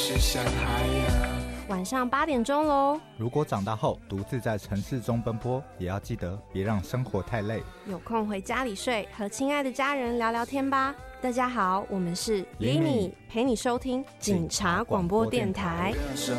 是想海洋。 晚上8点钟咯。 如果长大后独自在城市中奔波，也要记得别让生活太累， 有空回家里睡，和亲爱的家人聊聊天吧。大家好，我们是厘米，陪你收听警察广播电台。 生